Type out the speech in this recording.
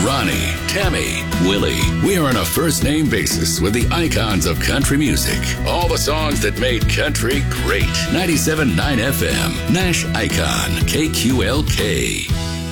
Ronnie, Tammy, Willie. We are on a first-name basis with the icons of country music. All the songs that made country great. 97.9 FM, Nash Icon, KQLK.